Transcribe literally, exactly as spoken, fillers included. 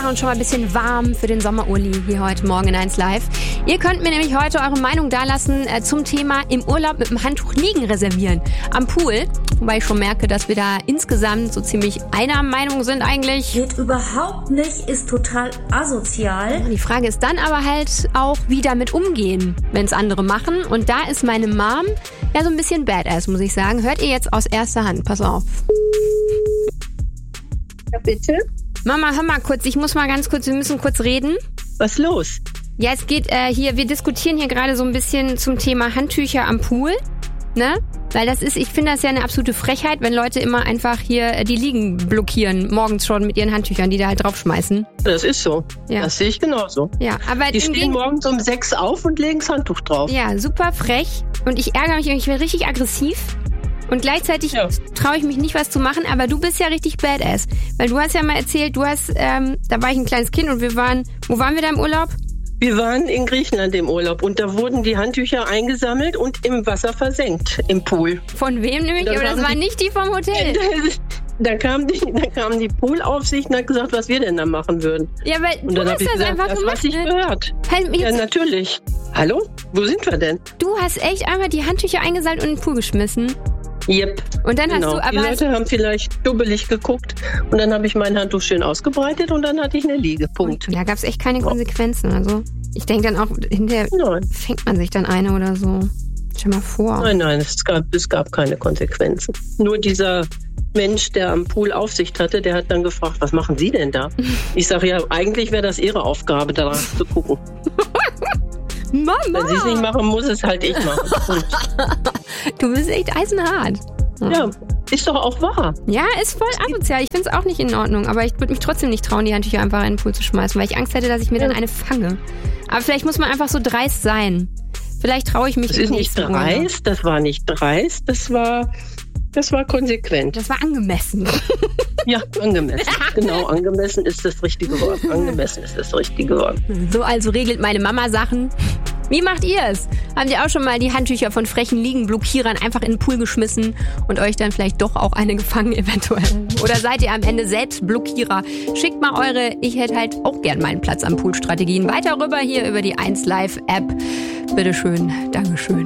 uns schon mal ein bisschen warm für den Sommerurli hier heute Morgen in eins Live. Ihr könnt mir nämlich heute eure Meinung dalassen äh, zum Thema im Urlaub mit dem Handtuch liegen reservieren am Pool. Wobei ich schon merke, dass wir da insgesamt so ziemlich einer Meinung sind eigentlich. Geht überhaupt nicht, ist total asozial. Die Frage ist dann aber halt auch, wie damit umgehen, wenn es andere machen. Und da ist meine Mom ja so ein bisschen badass, muss ich sagen. Hört ihr jetzt aus erster Hand. Pass auf. Ja, bitte? Mama, hör mal kurz. Ich muss mal ganz kurz, wir müssen kurz reden. Was ist los? Ja, es geht äh, hier, wir diskutieren hier gerade so ein bisschen zum Thema Handtücher am Pool. Ne? Weil das ist, ich finde das ja eine absolute Frechheit, wenn Leute immer einfach hier die Liegen blockieren, morgens schon mit ihren Handtüchern, die da halt draufschmeißen. Das ist so. Ja. Das sehe ich genauso. Ja, aber die stehen Geg- morgens um sechs auf und legen das Handtuch drauf. Ja, super frech. Und ich ärgere mich, ich bin richtig aggressiv. Und gleichzeitig ja. traue ich mich nicht, was zu machen, aber du bist ja richtig badass. Weil du hast ja mal erzählt, du hast, ähm, da war ich ein kleines Kind und wir waren, wo waren wir da im Urlaub? Wir waren in Griechenland im Urlaub und da wurden die Handtücher eingesammelt und im Wasser versenkt, im Pool. Von wem nämlich? Aber das waren nicht die vom Hotel. Da kam die, da kam die Poolaufsicht und hat gesagt, was wir denn da machen würden. Ja, weil und du hast das gesagt, einfach das, gemacht. Was ich ne? gehört. Halt ja, natürlich. Hallo? Wo sind wir denn? Du hast echt einmal die Handtücher eingesammelt und in den Pool geschmissen. Yep. Und dann genau. hast du aber. Die Leute haben vielleicht dubbelig geguckt und dann habe ich mein Handtuch schön ausgebreitet und dann hatte ich eine Liege. Punkt. Da gab es echt keine Konsequenzen. Also ich denke dann auch, hinterher nein. fängt man sich dann eine oder so. Stell mal vor. Nein, nein, es gab, es gab keine Konsequenzen. Nur dieser Mensch, der am Pool Aufsicht hatte, der hat dann gefragt, was machen Sie denn da? Ich sage ja, eigentlich wäre das Ihre Aufgabe, da zu gucken. Mama! Wenn Sie es nicht machen, muss es halt ich machen. Du bist echt eisenhart. Ja. ja, ist doch auch wahr. Ja, ist voll asozial. Ich finde es auch nicht in Ordnung. Aber ich würde mich trotzdem nicht trauen, die Handtücher einfach in den Pool zu schmeißen, weil ich Angst hätte, dass ich mir ja. dann eine fange. Aber vielleicht muss man einfach so dreist sein. Vielleicht traue ich mich nicht. Das ist nicht dreist, das war nicht dreist, das war, das war konsequent. Das war angemessen. Ja, angemessen. Genau, angemessen ist das richtige Wort. Angemessen ist das richtige Wort. So also regelt meine Mama Sachen. Wie macht ihr es? Habt ihr auch schon mal die Handtücher von frechen Liegenblockierern einfach in den Pool geschmissen und euch dann vielleicht doch auch eine gefangen eventuell? Oder seid ihr am Ende selbst Blockierer? Schickt mal eure, ich hätte halt auch gern meinen Platz am Pool Strategien weiter rüber hier über die eins Live App. Bitteschön, Dankeschön.